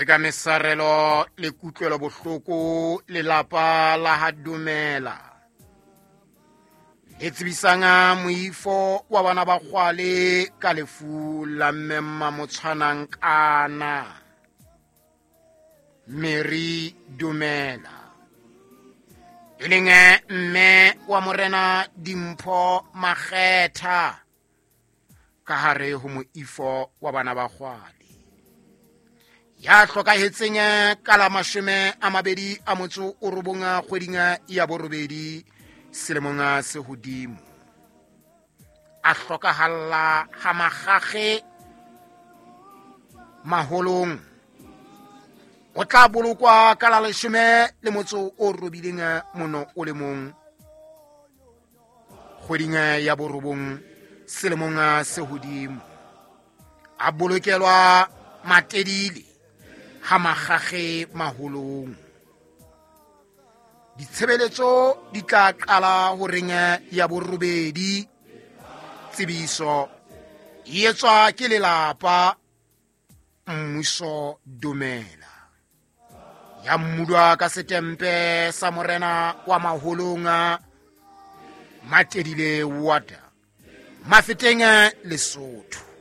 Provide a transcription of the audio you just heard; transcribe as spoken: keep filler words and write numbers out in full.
Eka mesarelo le kutlwelo bohloko lelapa la ha Dumela le tsebisanga moifo wa bana ba kgwale ka lefu la mmemma motshwanang kana Mary Dumela e leng mme wa morena Dimpho Makgetha ka hare ho moifo wa bana ba kgwale ya hlokahetseng ka la mashome a mabedi a motso o robonga kgwedinga ya borobedi selemong se hodimo a hlokahalla ha magage maholong o tla bolokwa ka la leshome le motso o robileng mono o le mong kgwedinga ya borobong selemong se hodimo a bolokelwa matedile ha magage maholong ditshebeletso di tla qala ho renga ya borobedi tsebiso e etswa ke lelapa mmuso Dumela ya mmudwa ka setempe sa morena wa maholong Matedile ward Mafeteng Lesotho.